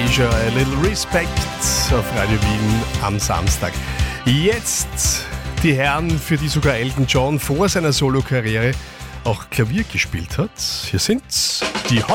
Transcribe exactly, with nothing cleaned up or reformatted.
Anastasia, A Little Respect auf Radio Wien am Samstag. Jetzt die Herren, für die sogar Elton John vor seiner Solokarriere auch Klavier gespielt hat. Hier sind die